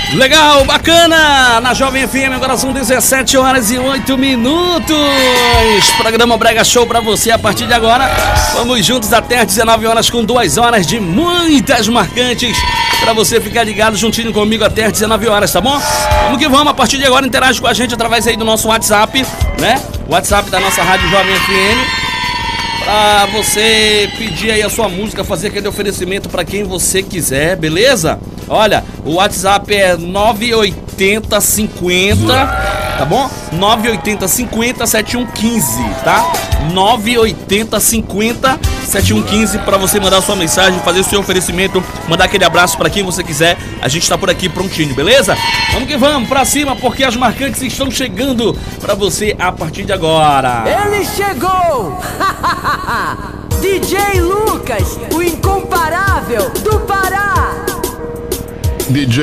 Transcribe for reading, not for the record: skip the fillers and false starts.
Legal, bacana! Na Jovem FM agora são 17 horas e 8 minutos. Programa Brega Show pra você a partir de agora. Vamos juntos até às 19 horas com 2 horas de muitas marcantes pra você ficar ligado juntinho comigo até às 19 horas, tá bom? Vamos que vamos, a partir de agora interage com a gente através aí do nosso WhatsApp, né? WhatsApp da nossa Rádio Jovem FM. Pra você pedir aí a sua música, fazer aquele oferecimento pra quem você quiser, beleza? Olha, o WhatsApp é 98050, tá bom? 980507115, tá? 980507115 pra você mandar sua mensagem, fazer o seu oferecimento, mandar aquele abraço pra quem você quiser. A gente tá por aqui prontinho, beleza? Vamos que vamos, pra cima, porque as marcantes estão chegando pra você a partir de agora. Ele chegou! DJ Lucas, o incomparável do Pará! DJ